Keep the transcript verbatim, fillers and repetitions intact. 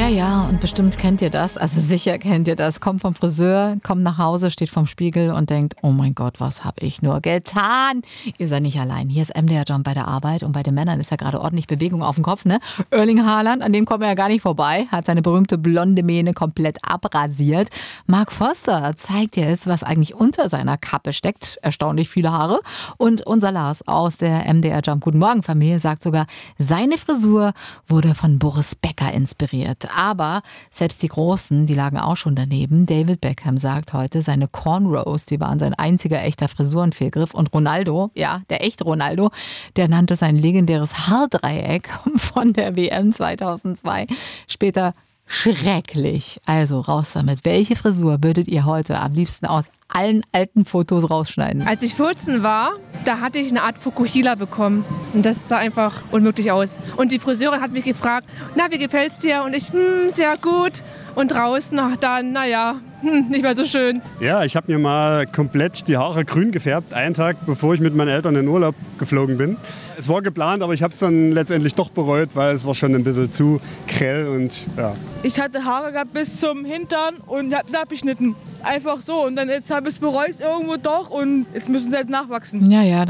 Ja, ja, und bestimmt kennt ihr das, also sicher kennt ihr das. Kommt vom Friseur, kommt nach Hause, steht vorm Spiegel und denkt, oh mein Gott, was habe ich nur getan? Ihr seid nicht allein. Hier ist M D R Jump bei der Arbeit und bei den Männern ist ja gerade ordentlich Bewegung auf dem Kopf, ne? Erling Haaland, an dem kommen wir ja gar nicht vorbei, hat seine berühmte blonde Mähne komplett abrasiert. Mark Forster zeigt jetzt, was eigentlich unter seiner Kappe steckt. Erstaunlich viele Haare. Und unser Lars aus der M D R Jump Guten Morgen Familie sagt sogar, seine Frisur wurde von Boris Becker inspiriert. Aber selbst die Großen, die lagen auch schon daneben. David Beckham sagt heute, seine Cornrows, die waren sein einziger echter Frisurenfehlgriff. Und Ronaldo, ja, der echte Ronaldo, der nannte sein legendäres Haardreieck von der W M zweitausendzwei später schrecklich. Also raus damit. Welche Frisur würdet ihr heute am liebsten aus allen alten Fotos rausschneiden? Als ich vierzehn war, da hatte ich eine Art Fukuhila bekommen. Und das sah einfach unmöglich aus. Und die Friseurin hat mich gefragt, na, wie gefällt's dir? Und ich, hm, sehr gut. Und draußen, ach, dann, naja, hm, nicht mehr so schön. Ja, ich habe mir mal komplett die Haare grün gefärbt, einen Tag bevor ich mit meinen Eltern in Urlaub geflogen bin. Es war geplant, aber ich habe es dann letztendlich doch bereut, weil es war schon ein bisschen zu grell und ja. Ich hatte Haare gehabt bis zum Hintern und habe abgeschnitten. Einfach so. Und dann jetzt habe ich es bereut irgendwo doch und jetzt müssen sie halt nachwachsen. Ja, ja.